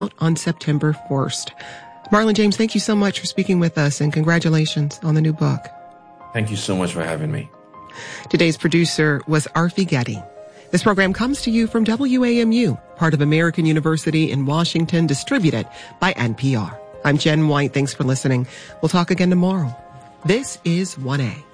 on September 1st. Marlon James, thank you so much for speaking with us, and congratulations on the new book. Thank you so much for having me. Today's producer was Arfi Getty. This program comes to you from WAMU, part of American University in Washington, distributed by NPR. I'm Jen White. Thanks for listening. We'll talk again tomorrow. This is 1A.